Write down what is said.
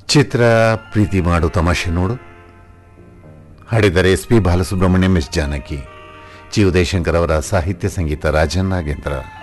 ಚಿತ್ರ ಪ್ರೀತಿ ಮಾಡು ತಮಾಷೆ ನೋಡು. ಹಾಡಿದರೆ SP Balasubrahmanyam, S Janaki, G Udayashankar ಅವರ ಸಾಹಿತ್ಯ ಸಂಗೀತ ರಾಜನ್ ನಾಗೇಂದ್ರ.